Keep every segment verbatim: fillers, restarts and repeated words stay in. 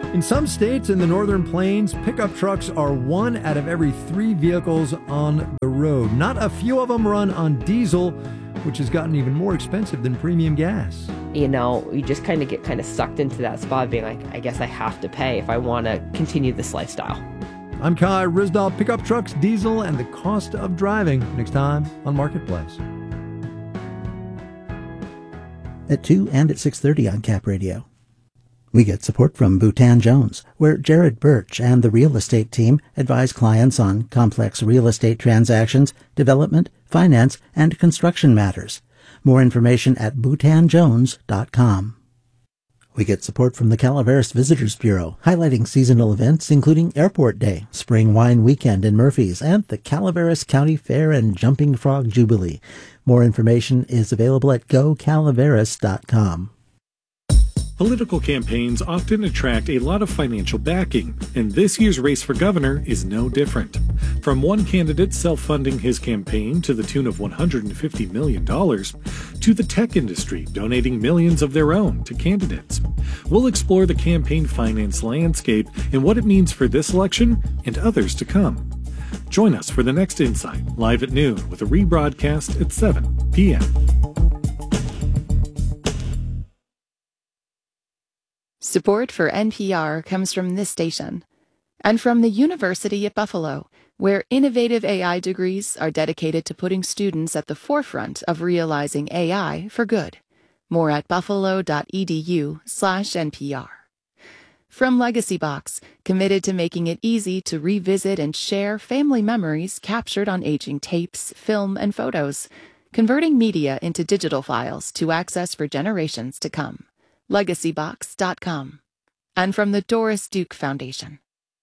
In some states in the Northern Plains, pickup trucks are one out of every three vehicles on the road. Not a few of them run on diesel, which has gotten even more expensive than premium gas. You know, you just kind of get kind of sucked into that spot being like, I guess I have to pay if I want to continue this lifestyle. I'm Kai Ryssdal. Pickup trucks, diesel, and the cost of driving next time on Marketplace. At two and at six thirty on Cap Radio. We get support from Bhutan Jones, where Jared Birch and the real estate team advise clients on complex real estate transactions, development, finance, and construction matters. More information at bhutan jones dot com. We get support from the Calaveras Visitors Bureau, highlighting seasonal events including Airport Day, Spring Wine Weekend in Murphy's, and the Calaveras County Fair and Jumping Frog Jubilee. More information is available at go calaveras dot com. Political campaigns often attract a lot of financial backing, and this year's race for governor is no different. From one candidate self-funding his campaign to the tune of one hundred fifty million dollars, to the tech industry donating millions of their own to candidates. We'll explore the campaign finance landscape and what it means for this election and others to come. Join us for the next Insight, live at noon with a rebroadcast at seven p.m. Support for N P R comes from this station and from the University at Buffalo, where innovative A I degrees are dedicated to putting students at the forefront of realizing A I for good. More at buffalo.edu slash NPR. From Legacy Box, committed to making it easy to revisit and share family memories captured on aging tapes, film, and photos, converting media into digital files to access for generations to come. legacy box dot com. And from the Doris Duke Foundation.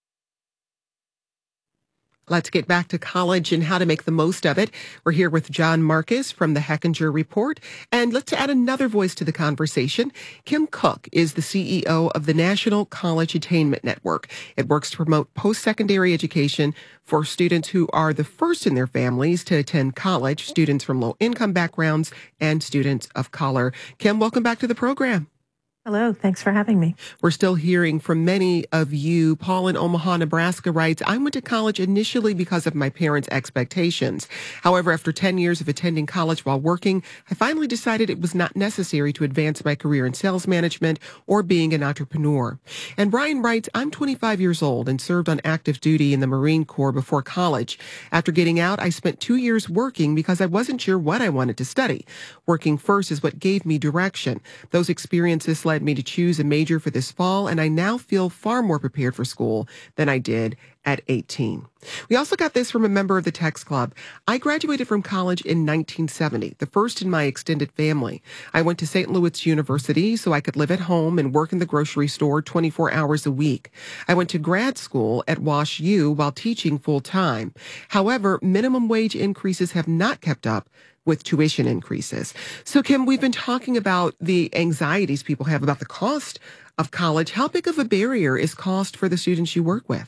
Let's get back to college and how to make the most of it. We're here with John Marcus from the Hechinger Report. And let's add another voice to the conversation. Kim Cook is the C E O of the National College Attainment Network. It works to promote post-secondary education for students who are the first in their families to attend college, students from low-income backgrounds, and students of color. Kim, welcome back to the program. Hello, thanks for having me. We're still hearing from many of you. Paul in Omaha, Nebraska writes, I went to college initially because of my parents' expectations. However, after ten years of attending college while working, I finally decided it was not necessary to advance my career in sales management or being an entrepreneur. And Brian writes, I'm twenty-five years old and served on active duty in the Marine Corps before college. After getting out, I spent two years working because I wasn't sure what I wanted to study. Working first is what gave me direction. Those experiences led me to choose a major for this fall, and I now feel far more prepared for school than I did at eighteen. We also got this from a member of the Text Club. I graduated from college in nineteen seventy, the first in my extended family. I went to Saint Louis University so I could live at home and work in the grocery store twenty-four hours a week. I went to grad school at Wash U while teaching full time. However, minimum wage increases have not kept up with tuition increases. So, Kim, we've been talking about the anxieties people have about the cost of college. How big of a barrier is cost for the students you work with?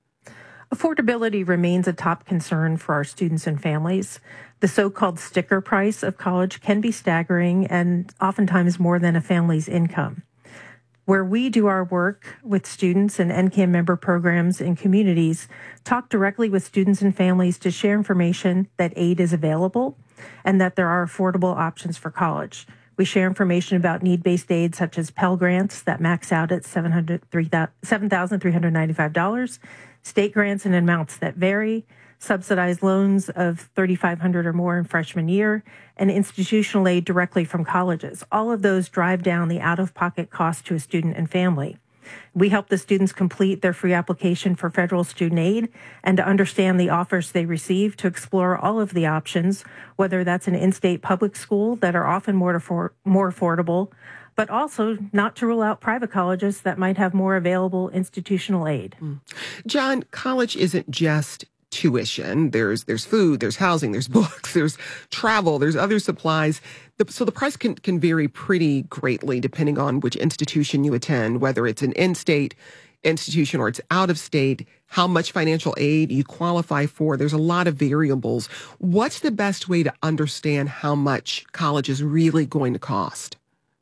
Affordability remains a top concern for our students and families. The so-called sticker price of college can be staggering and oftentimes more than a family's income. Where we do our work with students and N C A M member programs in communities, talk directly with students and families to share information that aid is available and that there are affordable options for college. We share information about need-based aid such as Pell Grants that max out at seven thousand three hundred ninety-five dollars, state grants in amounts that vary, subsidized loans of three thousand five hundred dollars or more in freshman year, and institutional aid directly from colleges. All of those drive down the out-of-pocket cost to a student and family. We help the students complete their free application for federal student aid and to understand the offers they receive to explore all of the options, whether that's an in-state public school that are often more, affor- more affordable, but also not to rule out private colleges that might have more available institutional aid. Mm. John, college isn't just tuition. There's there's food, there's housing, there's books, there's travel, there's other supplies. The, so the price can, can vary pretty greatly depending on which institution you attend, whether it's an in-state institution or it's out of state, how much financial aid you qualify for. There's a lot of variables. What's the best way to understand how much college is really going to cost?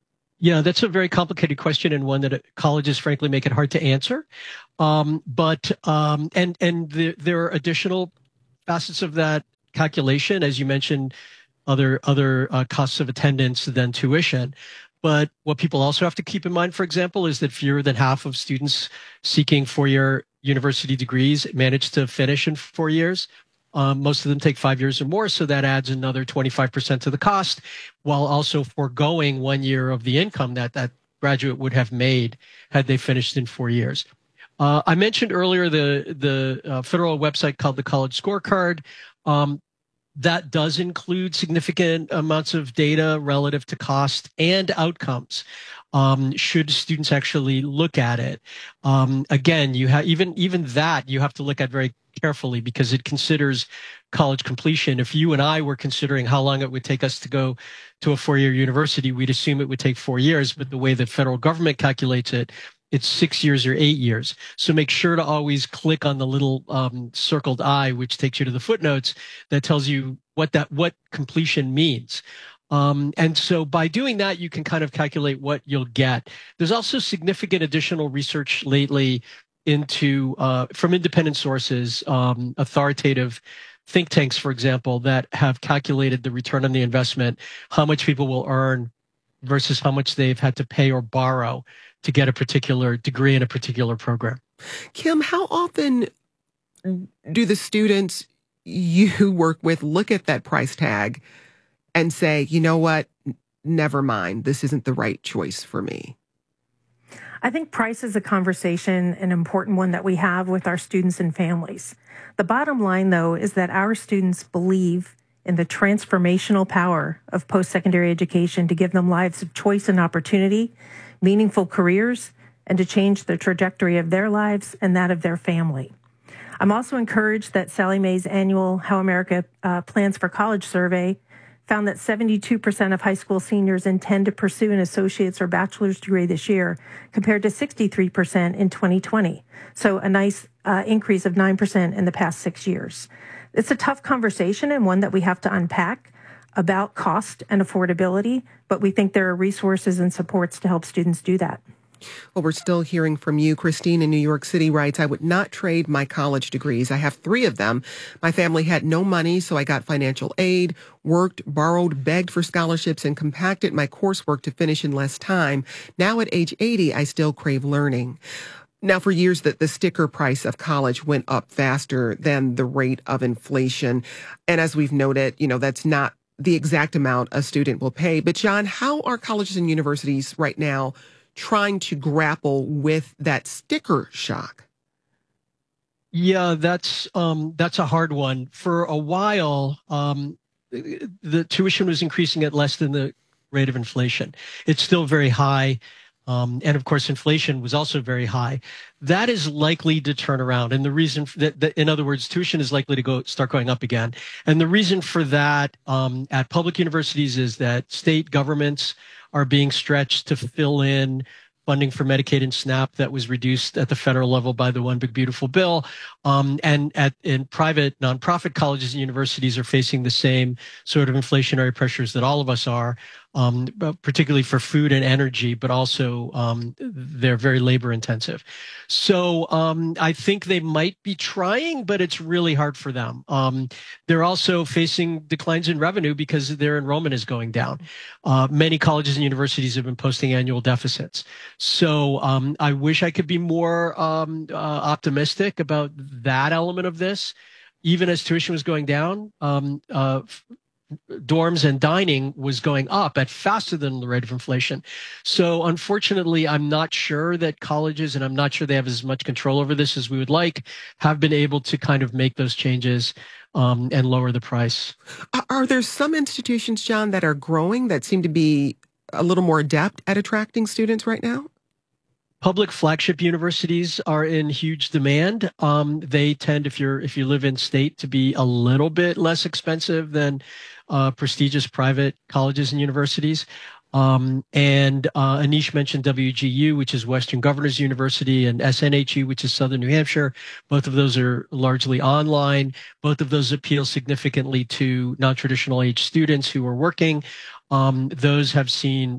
Yeah, that's a very complicated question and one that colleges, frankly, make it hard to answer. Um, but um, and and the, there are additional facets of that calculation, as you mentioned, other other uh, costs of attendance than tuition. But what people also have to keep in mind, for example, is that fewer than half of students seeking four-year university degrees manage to finish in four years. Um, most of them take five years or more, so that adds another twenty-five percent to the cost, while also foregoing one year of the income that that graduate would have made had they finished in four years. Uh, I mentioned earlier the the uh, federal website called the College Scorecard. Um, that does include significant amounts of data relative to cost and outcomes. Um, should students actually look at it? Um, again, you have even even that you have to look at very carefully because it considers college completion. If you and I were considering how long it would take us to go to a four-year university, we'd assume it would take four years. But the way the federal government calculates it, it's six years or eight years. So make sure to always click on the little um, circled I, which takes you to the footnotes that tells you what that what completion means. Um, and so by doing that, you can kind of calculate what you'll get. There's also significant additional research lately into uh, from independent sources, um, authoritative think tanks, for example, that have calculated the return on the investment, how much people will earn versus how much they've had to pay or borrow to get a particular degree in a particular program. Kim, how often do the students you work with look at that price tag and say, you know what, never mind, this isn't the right choice for me? I think price is a conversation, an important one that we have with our students and families. The bottom line, though, is that our students believe in the transformational power of post-secondary education to give them lives of choice and opportunity, meaningful careers, and to change the trajectory of their lives and that of their family. I'm also encouraged that Sallie Mae's annual How America uh, Plans for College survey found that seventy-two percent of high school seniors intend to pursue an associate's or bachelor's degree this year, compared to sixty-three percent in twenty twenty. So a nice uh, increase of nine percent in the past six years. It's a tough conversation and one that we have to unpack about cost and affordability, but we think there are resources and supports to help students do that. Well, we're still hearing from you. Christine in New York City writes, I would not trade my college degrees. I have three of them. My family had no money, so I got financial aid, worked, borrowed, begged for scholarships, and compacted my coursework to finish in less time. Now at age eighty, I still crave learning. Now, for years, the, the sticker price of college went up faster than the rate of inflation. And as we've noted, you know, that's not the exact amount a student will pay. But John, how are colleges and universities right now trying to grapple with that sticker shock? Yeah, that's um, that's a hard one. For a while, um, the tuition was increasing at less than the rate of inflation. It's still very high. Um, and of course, inflation was also very high. That is likely to turn around. And the reason that, that in other words, tuition is likely to go start going up again. And the reason for that um, at public universities is that state governments are being stretched to fill in funding for Medicaid and SNAP that was reduced at the federal level by the One Big Beautiful Bill. Um, and at in private nonprofit colleges and universities are facing the same sort of inflationary pressures that all of us are, um, particularly for food and energy, but also um, they're very labor intensive. So um, I think they might be trying, but it's really hard for them. Um, they're also facing declines in revenue because their enrollment is going down. Uh, many colleges and universities have been posting annual deficits. So um, I wish I could be more um, uh, optimistic about that element of this. Even as tuition was going down, um, uh, dorms and dining was going up at faster than the rate of inflation. So unfortunately, I'm not sure that colleges, and I'm not sure they have as much control over this as we would like, have been able to kind of make those changes um, and lower the price. Are there some institutions, John, that are growing that seem to be a little more adept at attracting students right now? Public flagship universities are in huge demand. Um, they tend, if you're if you live in state, to be a little bit less expensive than uh, prestigious private colleges and universities. Um, and uh, Anish mentioned W G U, which is Western Governors University, and S N H U, which is Southern New Hampshire. Both of those are largely online. Both of those appeal significantly to non-traditional age students who are working. Um, those have seen like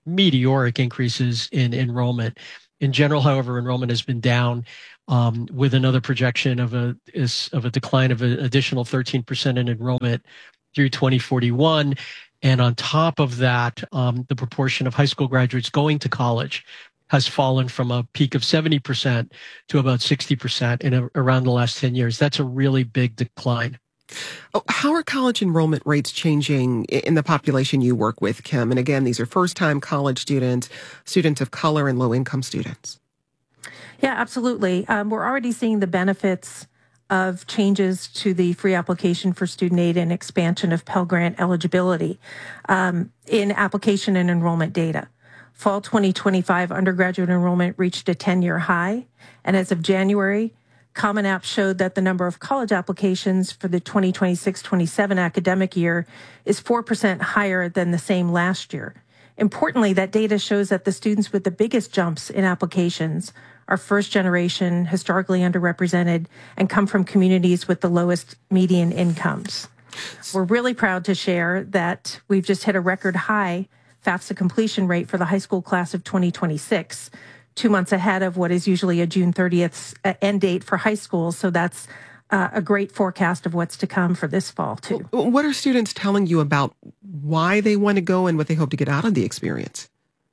meteoric increases in enrollment. In general, however, enrollment has been down, um, with another projection of a is of a decline of an additional thirteen percent in enrollment through twenty forty-one. And on top of that, um, the proportion of high school graduates going to college has fallen from a peak of seventy percent to about sixty percent in a, around the last ten years. That's a really big decline. Oh, how are college enrollment rates changing in the population you work with, Kim? And again, these are first-time college students, students of color, and low-income students. Yeah, absolutely. Um, we're already seeing the benefits of changes to the free application for student aid and expansion of Pell Grant eligibility um, in application and enrollment data. Fall twenty twenty-five undergraduate enrollment reached a ten-year high, and as of January, Common App showed that the number of college applications for the twenty twenty-six twenty-seven academic year is four percent higher than the same last year. Importantly, that data shows that the students with the biggest jumps in applications are first generation, historically underrepresented, and come from communities with the lowest median incomes. We're really proud to share that we've just hit a record high FAFSA completion rate for the high school class of twenty twenty-six, two months ahead of what is usually a June thirtieth end date for high school. So that's uh, a great forecast of what's to come for this fall, too. What are students telling you about why they want to go and what they hope to get out of the experience?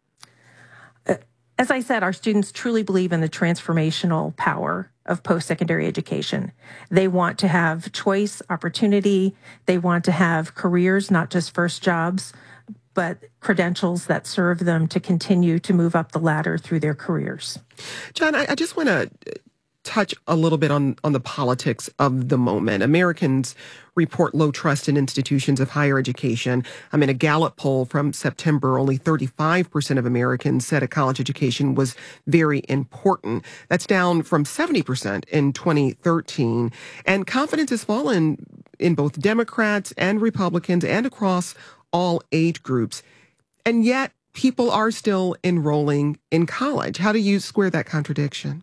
As I said, our students truly believe in the transformational power of post-secondary education. They want to have choice, opportunity. They want to have careers, not just first jobs, but credentials that serve them to continue to move up the ladder through their careers. John, I, I just want to touch a little bit on, on the politics of the moment. Americans report low trust in institutions of higher education. I mean, a Gallup poll from September, only thirty-five percent of Americans said a college education was very important. That's down from seventy percent in twenty thirteen. And confidence has fallen in both Democrats and Republicans and across all age groups. And yet people are still enrolling in college. How do you square that contradiction?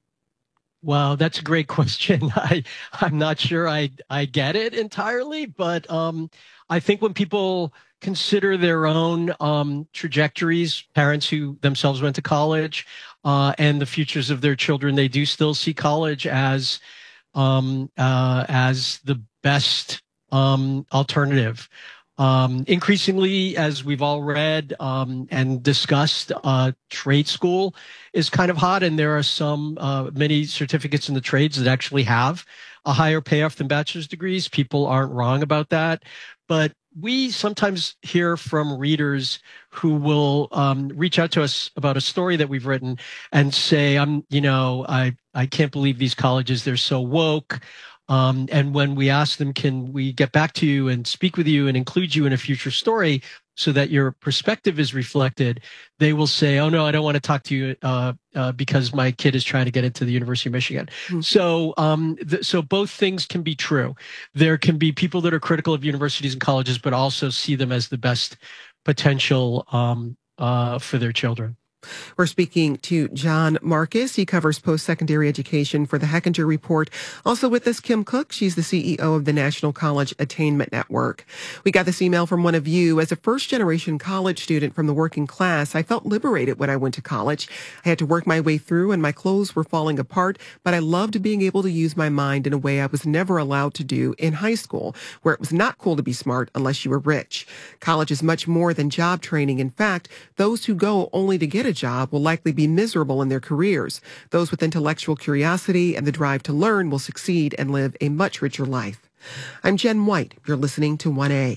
Wow, that's a great question. I, I'm not sure I, I get it entirely, but um, I think when people consider their own um, trajectories, parents who themselves went to college, uh, and the futures of their children, they do still see college as um, uh, as the best um, alternative. Um, increasingly, as we've all read um, and discussed, uh, trade school is kind of hot, and there are some uh, many certificates in the trades that actually have a higher payoff than bachelor's degrees. People aren't wrong about that, but we sometimes hear from readers who will um, reach out to us about a story that we've written and say, "I'm, you know, I I can't believe these colleges, they're so woke." Um, and when we ask them, can we get back to you and speak with you and include you in a future story so that your perspective is reflected, they will say, oh, no, I don't want to talk to you uh, uh, because my kid is trying to get into the University of Michigan. Mm-hmm. So um, th- so both things can be true. There can be people that are critical of universities and colleges, but also see them as the best potential um, uh, for their children. We're speaking to John Marcus. He covers post-secondary education for the Hechinger Report. Also with us, Kim Cook. She's the C E O of the National College Attainment Network. We got this email from one of you. As a first-generation college student from the working class, I felt liberated when I went to college. I had to work my way through, and my clothes were falling apart, but I loved being able to use my mind in a way I was never allowed to do in high school, where it was not cool to be smart unless you were rich. College is much more than job training. In fact, those who go only to get a job will likely be miserable in their careers. Those with intellectual curiosity and the drive to learn will succeed and live a much richer life. I'm Jen White. You're listening to one A.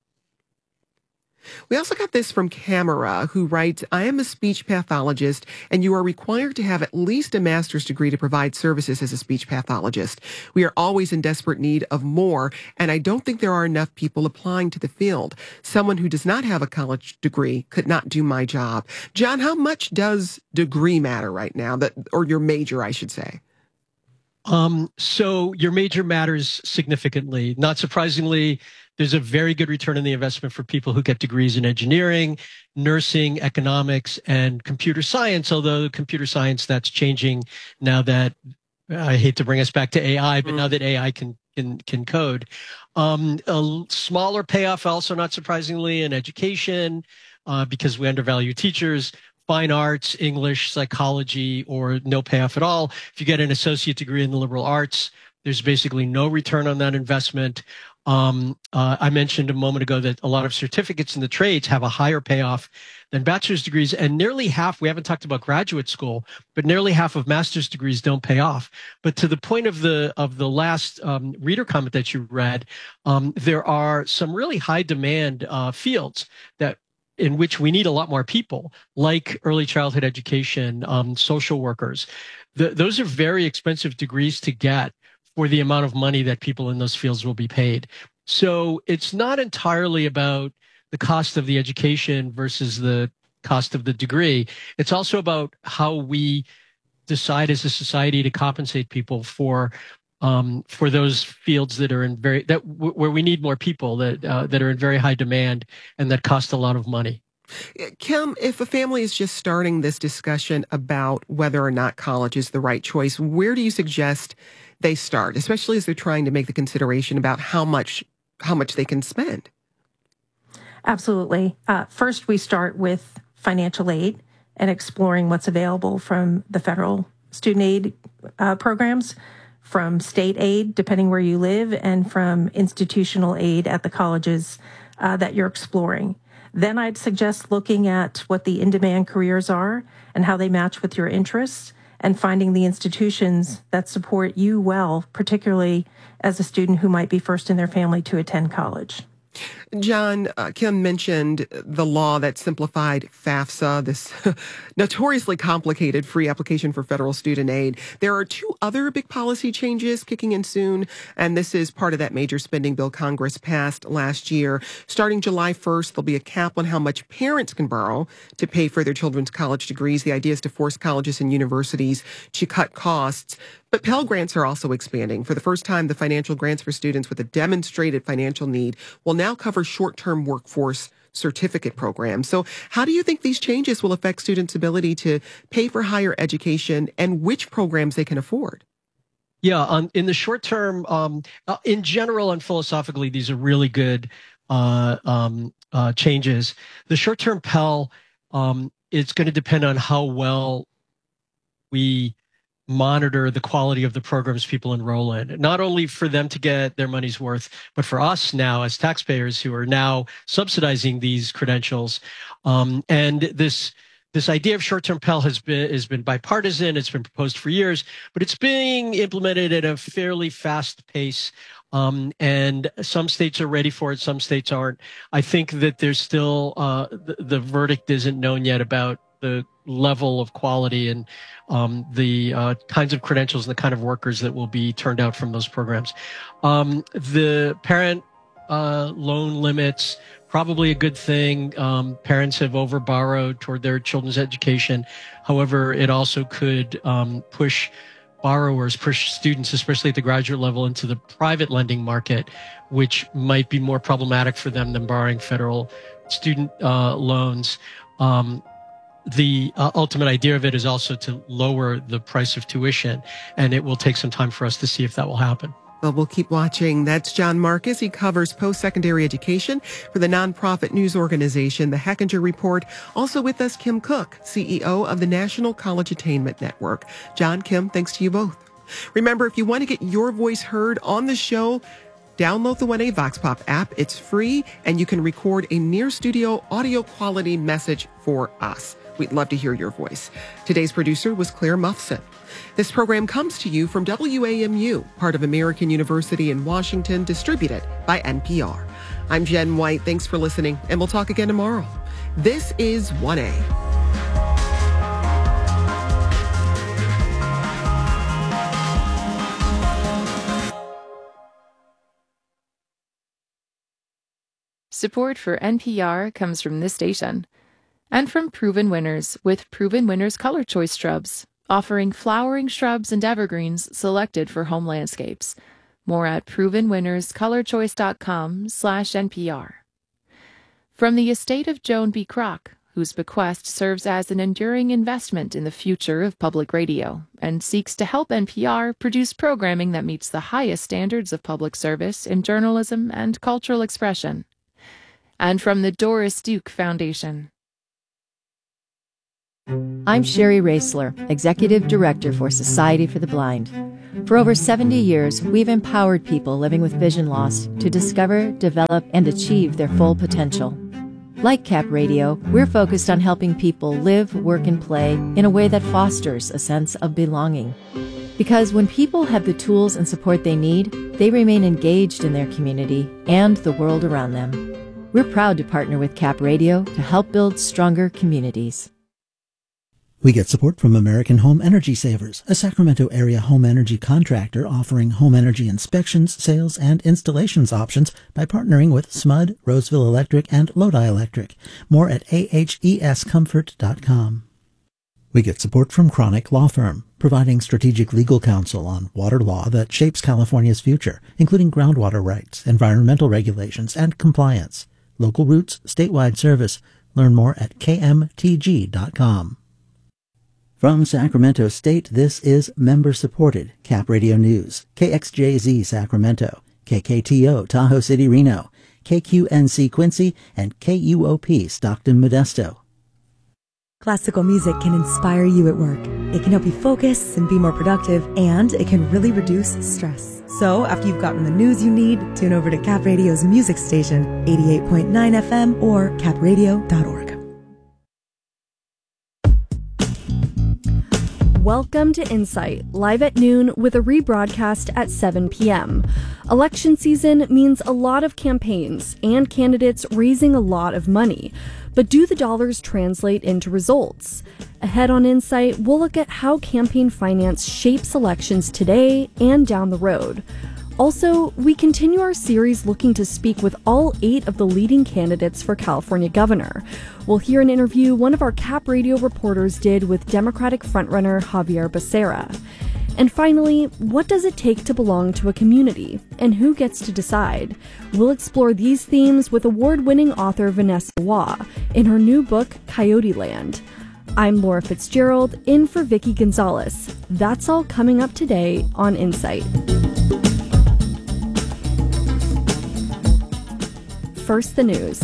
We also got this from Camera, who writes, I am a speech pathologist, and you are required to have at least a master's degree to provide services as a speech pathologist. We are always in desperate need of more, and I don't think there are enough people applying to the field. Someone who does not have a college degree could not do my job. John, how much does degree matter right now, that, or your major, I should say? Um, so your major matters significantly. Not surprisingly, there's a very good return on the investment for people who get degrees in engineering, nursing, economics, and computer science, although computer science, that's changing now that, I hate to bring us back to A I, but mm. now that A I can can, can code. Um, a smaller payoff also, not surprisingly, in education, uh, because we undervalue teachers. Fine arts, English, psychology, or no payoff at all. If you get an associate degree in the liberal arts, there's basically no return on that investment. Um, uh, I mentioned a moment ago that a lot of certificates in the trades have a higher payoff than bachelor's degrees, and nearly half, we haven't talked about graduate school, but nearly half of master's degrees don't pay off. But to the point of the of the last um, reader comment that you read, um, there are some really high demand uh, fields that in which we need a lot more people, like early childhood education, um, social workers. The, those are very expensive degrees to get for the amount of money that people in those fields will be paid. So it's not entirely about the cost of the education versus the cost of the degree. It's also about how we decide as a society to compensate people for um, for those fields that are in very that where we need more people that uh, that are in very high demand and that cost a lot of money. Kim, if a family is just starting this discussion about whether or not college is the right choice, where do you suggest they start, especially as they're trying to make the consideration about how much how much they can spend? Absolutely. Uh, first, we start with financial aid and exploring what's available from the federal student aid uh, programs, from state aid, depending where you live, and from institutional aid at the colleges uh, that you're exploring. Then I'd suggest looking at what the in-demand careers are and how they match with your interests, and finding the institutions that support you well, particularly as a student who might be first in their family to attend college. John, uh, Kim mentioned the law that simplified FAFSA, this notoriously complicated free application for federal student aid. There are two other big policy changes kicking in soon, and this is part of that major spending bill Congress passed last year. Starting July first, there'll be a cap on how much parents can borrow to pay for their children's college degrees. The idea is to force colleges and universities to cut costs. But Pell Grants are also expanding. For the first time, the financial grants for students with a demonstrated financial need will now cover short-term workforce certificate programs. So how do you think these changes will affect students' ability to pay for higher education and which programs they can afford? Yeah, um, in the short term, um, uh, in general and philosophically, these are really good uh, um, uh, changes. The short-term Pell, um, it's going to depend on how well we monitor the quality of the programs people enroll in, not only for them to get their money's worth, but for us now as taxpayers who are now subsidizing these credentials. Um, and this this idea of short-term Pell has been has been bipartisan. It's been proposed for years, but it's being implemented at a fairly fast pace. Um, and some states are ready for it, some states aren't. I think that there's still uh, the, the verdict isn't known yet about the level of quality and um, the uh, kinds of credentials and the kind of workers that will be turned out from those programs. Um, the parent uh, loan limits, probably a good thing. Um, parents have overborrowed toward their children's education. However, it also could um, push borrowers, push students, especially at the graduate level, into the private lending market, which might be more problematic for them than borrowing federal student uh, loans. Um, The uh, ultimate idea of it is also to lower the price of tuition, and it will take some time for us to see if that will happen. Well, we'll keep watching. That's John Marcus. He covers post-secondary education for the nonprofit news organization, The Hechinger Report. Also with us, Kim Cook, C E O of the National College Attainment Network. John, Kim, thanks to you both. Remember, if you want to get your voice heard on the show, download the one A Vox Pop app. It's free, and you can record a near-studio audio quality message for us. We'd love to hear your voice. Today's producer was Claire Muffson. This program comes to you from W A M U, part of American University in Washington, distributed by N P R. I'm Jen White. Thanks for listening, and we'll talk again tomorrow. This is one A. Support for N P R comes from this station and from Proven Winners with Proven Winners Color Choice Shrubs, offering flowering shrubs and evergreens selected for home landscapes. More at proven winners color choice dot com slash N P R. From the estate of Joan B. Kroc, whose bequest serves as an enduring investment in the future of public radio and seeks to help N P R produce programming that meets the highest standards of public service in journalism and cultural expression. And from the Doris Duke Foundation, I'm Sherry Raisler, Executive Director for Society for the Blind. For over seventy years, we've empowered people living with vision loss to discover, develop, and achieve their full potential. Like Cap Radio, we're focused on helping people live, work, and play in a way that fosters a sense of belonging. Because when people have the tools and support they need, they remain engaged in their community and the world around them. We're proud to partner with Cap Radio to help build stronger communities. We get support from American Home Energy Savers, a Sacramento area home energy contractor offering home energy inspections, sales, and installations options by partnering with S M U D, Roseville Electric, and Lodi Electric. More at a h e s comfort dot com. We get support from Chronic Law Firm, providing strategic legal counsel on water law that shapes California's future, including groundwater rights, environmental regulations, and compliance. Local roots, statewide service. Learn more at k m t g dot com. From Sacramento State, this is member-supported Cap Radio News, K X J Z Sacramento, K K T O Tahoe City Reno, K Q N C Quincy, and K U O P Stockton Modesto. Classical music can inspire you at work. It can help you focus and be more productive, and it can really reduce stress. So, after you've gotten the news you need, tune over to Cap Radio's music station, eighty-eight point nine F M or cap radio dot org. Welcome to Insight, live at noon with a rebroadcast at seven p.m. Election season means a lot of campaigns and candidates raising a lot of money. But do the dollars translate into results? Ahead on Insight, we'll look at how campaign finance shapes elections today and down the road. Also, we continue our series looking to speak with all eight of the leading candidates for California governor. We'll hear an interview one of our Cap Radio reporters did with Democratic frontrunner Javier Becerra. And finally, what does it take to belong to a community, and who gets to decide? We'll explore these themes with award-winning author Vanessa Waugh in her new book, Coyote Land. I'm Laura Fitzgerald, in for Vicki Gonzalez. That's all coming up today on Insight. First, the news.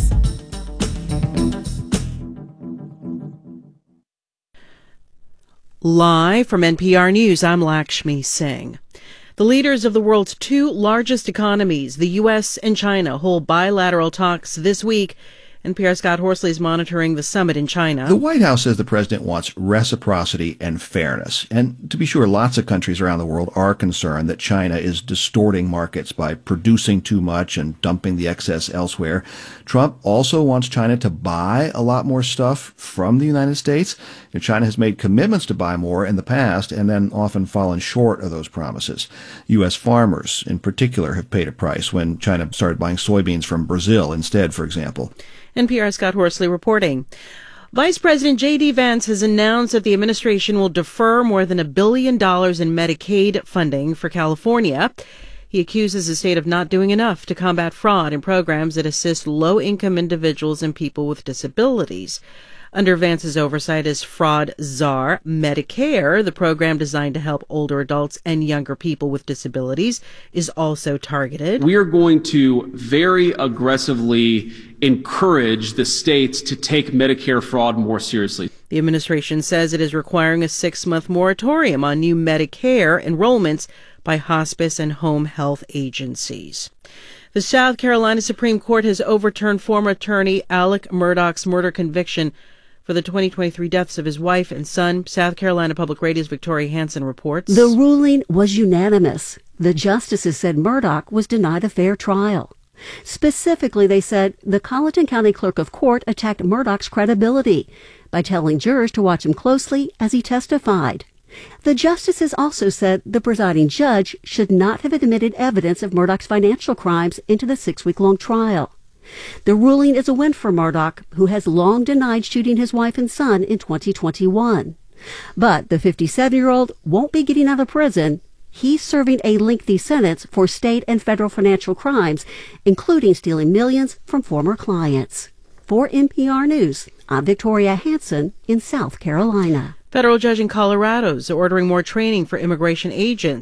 Live from N P R News, I'm Lakshmi Singh. The leaders of the world's two largest economies, the U S and China, hold bilateral talks this week. N P R's Scott Horsley is monitoring the summit in China. The White House says the president wants reciprocity and fairness. And to be sure, lots of countries around the world are concerned that China is distorting markets by producing too much and dumping the excess elsewhere. Trump also wants China to buy a lot more stuff from the United States. You know, China has made commitments to buy more in the past and then often fallen short of those promises. U S farmers, in particular, have paid a price when China started buying soybeans from Brazil instead, for example. N P R's Scott Horsley reporting. Vice President J D. Vance has announced that the administration will defer more than a billion dollars in Medicaid funding for California. He accuses the state of not doing enough to combat fraud in programs that assist low-income individuals and people with disabilities. Under Vance's oversight is Fraud Czar Medicare, the program designed to help older adults and younger people with disabilities, is also targeted. We are going to very aggressively encourage the states to take Medicare fraud more seriously. The administration says it is requiring a six-month moratorium on new Medicare enrollments by hospice and home health agencies. The South Carolina Supreme Court has overturned former attorney Alec Murdaugh's murder conviction for the twenty twenty-three deaths of his wife and son. South Carolina Public Radio's Victoria Hansen reports. The ruling was unanimous. The justices said Murdaugh was denied a fair trial. Specifically, they said the Colleton County Clerk of Court attacked Murdaugh's credibility by telling jurors to watch him closely as he testified. The justices also said the presiding judge should not have admitted evidence of Murdaugh's financial crimes into the six-week-long trial. The ruling is a win for Murdaugh, who has long denied shooting his wife and son in twenty twenty-one. But the fifty-seven-year-old won't be getting out of prison. He's serving a lengthy sentence for state and federal financial crimes, including stealing millions from former clients. For N P R News, I'm Victoria Hansen in South Carolina. Federal judge in Colorado is ordering more training for immigration agents.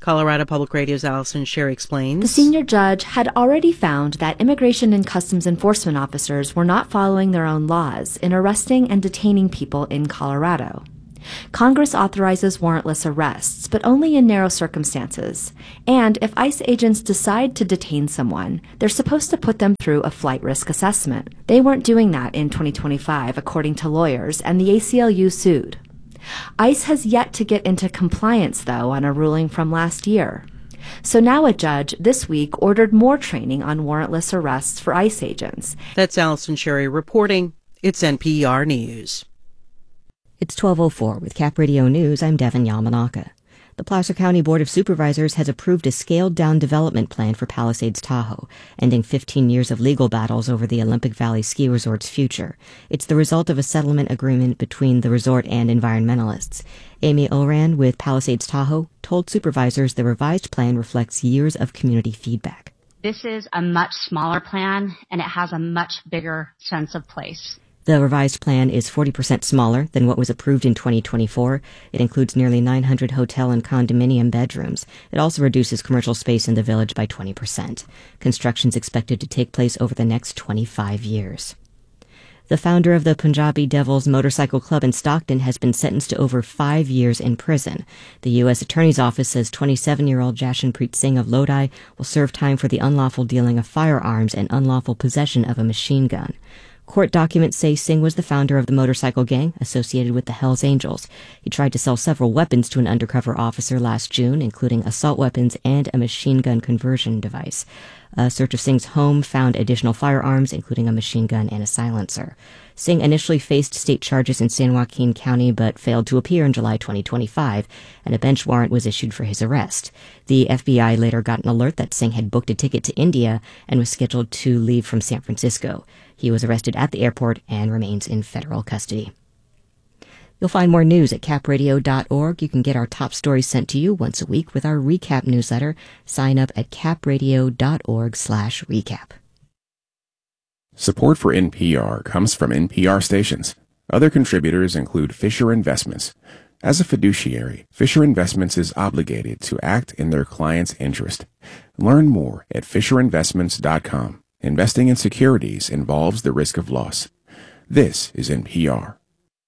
Colorado Public Radio's Allison Sherry explains. The senior judge had already found that Immigration and Customs Enforcement officers were not following their own laws in arresting and detaining people in Colorado. Congress authorizes warrantless arrests, but only in narrow circumstances. And if ICE agents decide to detain someone, they're supposed to put them through a flight risk assessment. They weren't doing that in twenty twenty-five, according to lawyers, and the A C L U sued. ICE has yet to get into compliance, though, on a ruling from last year. So now a judge this week ordered more training on warrantless arrests for ICE agents. That's Allison Sherry reporting. It's N P R News. It's twelve oh four with Cap Radio News. I'm Devin Yamanaka. The Placer County Board of Supervisors has approved a scaled-down development plan for Palisades Tahoe, ending fifteen years of legal battles over the Olympic Valley Ski Resort's future. It's the result of a settlement agreement between the resort and environmentalists. Amy Oran with Palisades Tahoe told supervisors the revised plan reflects years of community feedback. This is a much smaller plan, and it has a much bigger sense of place. The revised plan is forty percent smaller than what was approved in twenty twenty-four. It includes nearly nine hundred hotel and condominium bedrooms. It also reduces commercial space in the village by twenty percent. Construction is expected to take place over the next twenty-five years. The founder of the Punjabi Devils Motorcycle Club in Stockton has been sentenced to over five years in prison. The U S Attorney's Office says twenty-seven-year-old Jashanpreet Singh of Lodi will serve time for the unlawful dealing of firearms and unlawful possession of a machine gun. Court documents say Singh was the founder of the motorcycle gang associated with the Hells Angels. He tried to sell several weapons to an undercover officer last June, including assault weapons and a machine gun conversion device. A search of Singh's home found additional firearms, including a machine gun and a silencer. Singh initially faced state charges in San Joaquin County but failed to appear in July twenty twenty-five, and a bench warrant was issued for his arrest. The F B I later got an alert that Singh had booked a ticket to India and was scheduled to leave from San Francisco. He was arrested at the airport and remains in federal custody. You'll find more news at cap radio dot org. You can get our top stories sent to you once a week with our recap newsletter. Sign up at cap radio dot org slash recap. Support for N P R comes from N P R stations. Other contributors include Fisher Investments. As a fiduciary, Fisher Investments is obligated to act in their client's interest. Learn more at fisher investments dot com. Investing in securities involves the risk of loss. This is N P R.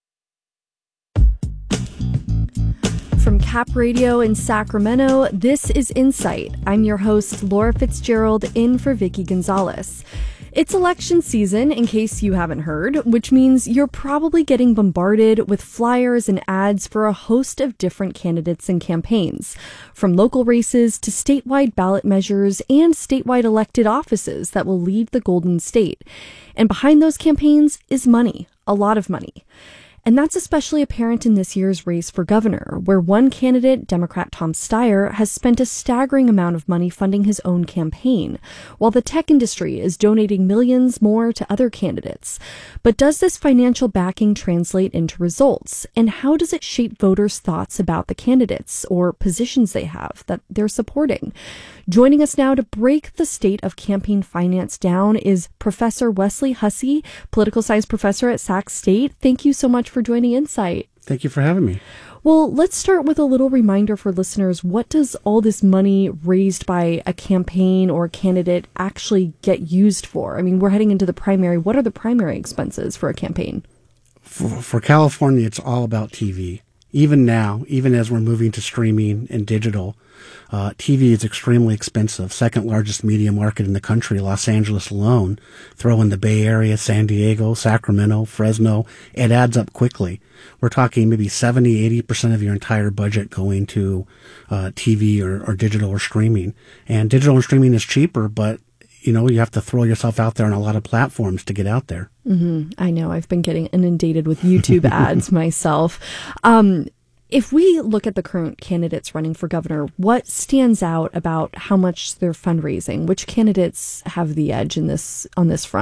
From Cap Radio in Sacramento, this is Insight. I'm your host, Laura Fitzgerald, in for Vicky Gonzalez. It's election season, in case you haven't heard, which means you're probably getting bombarded with flyers and ads for a host of different candidates and campaigns, from local races to statewide ballot measures and statewide elected offices that will lead the Golden State. And behind those campaigns is money, a lot of money. And that's especially apparent in this year's race for governor, where one candidate, Democrat Tom Steyer, has spent a staggering amount of money funding his own campaign, while the tech industry is donating millions more to other candidates. But does this financial backing translate into results? And how does it shape voters' thoughts about the candidates or positions they have that they're supporting? Joining us now to break the state of campaign finance down is Professor Wesley Hussey, political science professor at Sac State. Thank you so much for joining Insight. Thank you for having me. Well, let's start with a little reminder for listeners. What does all this money raised by a campaign or a candidate actually get used for? I mean, we're heading into the primary. What are the primary expenses for a campaign? For, for California, it's all about T V. Even now, even as we're moving to streaming and digital, uh, T V is extremely expensive. Second largest media market in the country, Los Angeles alone. Throw in the Bay Area, San Diego, Sacramento, Fresno. It adds up quickly. We're talking maybe seventy, eighty percent of your entire budget going to uh, T V or, or digital or streaming. And digital and streaming is cheaper, but you know, you have to throw yourself out there on a lot of platforms to get out there. Mm-hmm. I know. I've been getting inundated with YouTube ads myself. Um, if we look at the current candidates running for governor, what stands out about how much they're fundraising? Which candidates have the edge in this on this front?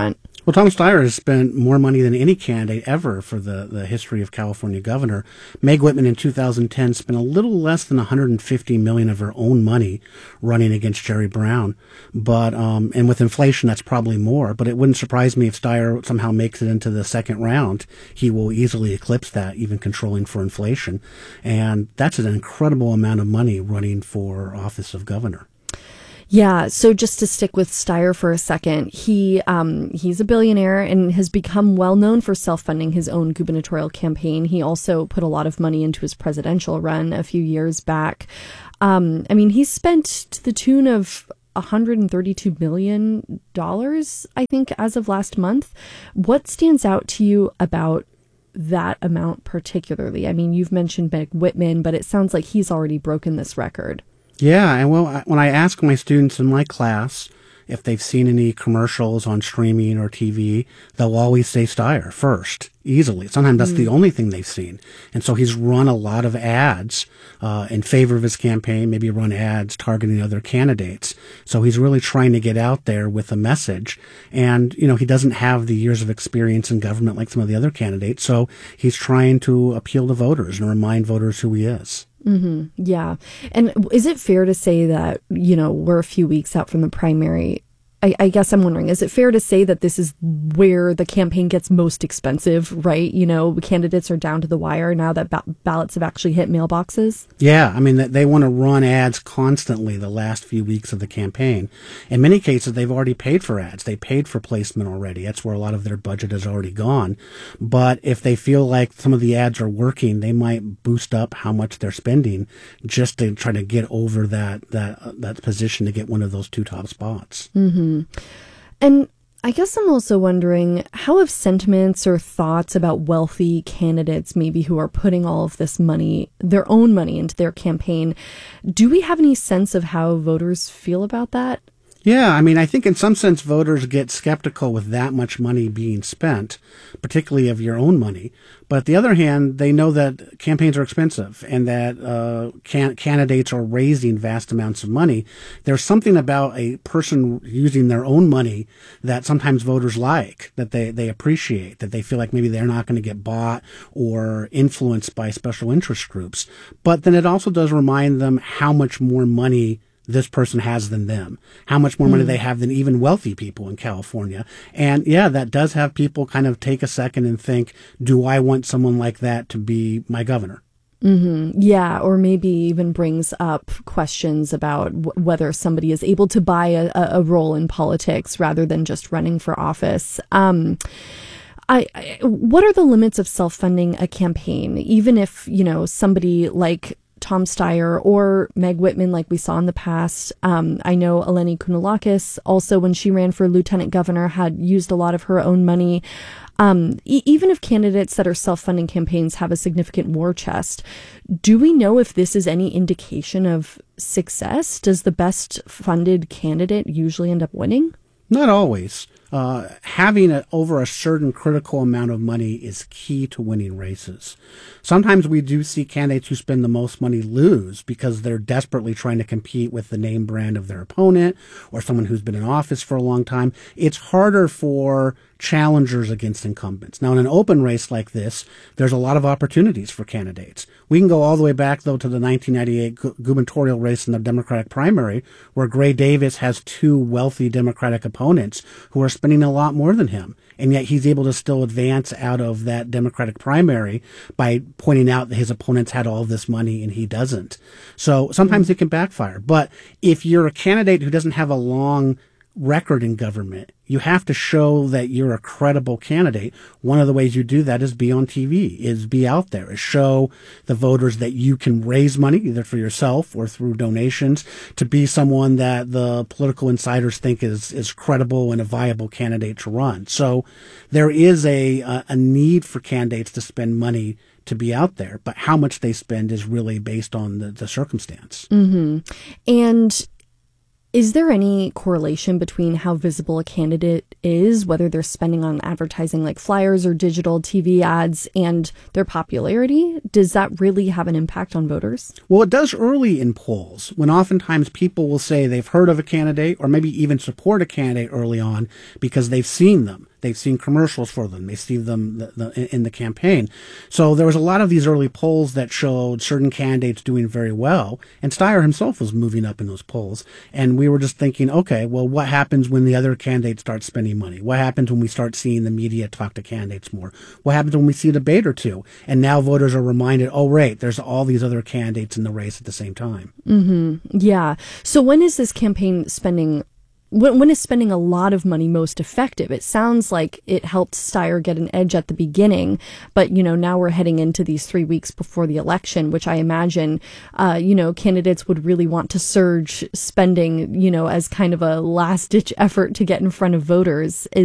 Well, Tom Steyer has spent more money than any candidate ever for the, the history of California governor. Meg Whitman in two thousand ten spent a little less than one hundred fifty million dollars of her own money running against Jerry Brown. But um, and with inflation, that's probably more. But it wouldn't surprise me if Steyer somehow makes it into the second round. He will easily eclipse that, even controlling for inflation. And that's an incredible amount of money running for office of governor. Yeah, so just to stick with Steyer for a second, he um, he's a billionaire and has become well known for self-funding his own gubernatorial campaign. He also put a lot of money into his presidential run a few years back. Um, I mean, he's spent to the tune of one hundred thirty-two million dollars, I think, as of last month. What stands out to you about that amount particularly? I mean, you've mentioned Meg Whitman, but it sounds like he's already broken this record. Yeah, and well, when I ask my students in my class if they've seen any commercials on streaming or T V, they'll always say Steyer first, easily. Sometimes that's mm. the only thing they've seen. And so he's run a lot of ads uh, in favor of his campaign, maybe run ads targeting other candidates. So he's really trying to get out there with a message. And, you know, he doesn't have the years of experience in government like some of the other candidates. So he's trying to appeal to voters and remind voters who he is. Mm-hmm. Yeah. And is it fair to say that, you know, we're a few weeks out from the primary? I, I guess I'm wondering, is it fair to say that this is where the campaign gets most expensive, right? You know, candidates are down to the wire now that ba- ballots have actually hit mailboxes. Yeah. I mean, they want to run ads constantly the last few weeks of the campaign. In many cases, they've already paid for ads. They paid for placement already. That's where a lot of their budget has already gone. But if they feel like some of the ads are working, they might boost up how much they're spending just to try to get over that, that, uh, that position to get one of those two top spots. Mm-hmm. And I guess I'm also wondering, how have sentiments or thoughts about wealthy candidates, maybe who are putting all of this money, their own money into their campaign, do we have any sense of how voters feel about that? Yeah, I mean, I think in some sense voters get skeptical with that much money being spent, particularly of your own money. But on the other hand, they know that campaigns are expensive and that uh, can- candidates are raising vast amounts of money. There's something about a person using their own money that sometimes voters like, that they, they appreciate, that they feel like maybe they're not going to get bought or influenced by special interest groups. But then it also does remind them how much more money this person has than them, how much more money mm. they have than even wealthy people in California. And yeah, that does have people kind of take a second and think, do I want someone like that to be my governor? Mm-hmm. Yeah, or maybe even brings up questions about w- whether somebody is able to buy a, a role in politics rather than just running for office. Um, I, I, what are the limits of self-funding a campaign? Even if, you know, somebody like Tom Steyer or Meg Whitman, like we saw in the past. Um, I know Eleni Kounalakis, also when she ran for lieutenant governor, had used a lot of her own money. Um, e- even if candidates that are self-funding campaigns have a significant war chest, do we know if this is any indication of success? Does the best funded candidate usually end up winning? Not always. Uh, having a, over a certain critical amount of money is key to winning races. Sometimes we do see candidates who spend the most money lose because they're desperately trying to compete with the name brand of their opponent or someone who's been in office for a long time. It's harder for challengers against incumbents. Now, in an open race like this, there's a lot of opportunities for candidates. We can go all the way back, though, to the nineteen ninety-eight gu- gubernatorial race in the Democratic primary, where Gray Davis has two wealthy Democratic opponents who are spending a lot more than him. And yet he's able to still advance out of that Democratic primary by pointing out that his opponents had all this money and he doesn't. So sometimes mm-hmm. it can backfire. But if you're a candidate who doesn't have a long record in government, you have to show that you're a credible candidate. One of the ways you do that is be on T V, is be out there, is show the voters that you can raise money either for yourself or through donations to be someone that the political insiders think is, is credible and a viable candidate to run. So there is a, a, a need for candidates to spend money to be out there, but how much they spend is really based on the, the circumstance. Mm-hmm. And is there any correlation between how visible a candidate is, whether they're spending on advertising like flyers or digital T V ads, and their popularity? Does that really have an impact on voters? Well, it does early in polls, when oftentimes people will say they've heard of a candidate or maybe even support a candidate early on because they've seen them. They've seen commercials for them. They see them the, the, in the campaign. So there was a lot of these early polls that showed certain candidates doing very well, and Steyer himself was moving up in those polls. And we were just thinking, okay, well, what happens when the other candidates start spending money? What happens when we start seeing the media talk to candidates more? What happens when we see a debate or two? And now voters are reminded, oh, right, there's all these other candidates in the race at the same time. Mm-hmm. Yeah. So when is this campaign spending When, when is spending a lot of money most effective? It sounds like it helped Steyer get an edge at the beginning, but, you know, now we're heading into these three weeks before the election, which I imagine, uh, you know, candidates would really want to surge spending, you know, as kind of a last-ditch effort to get in front of voters. Is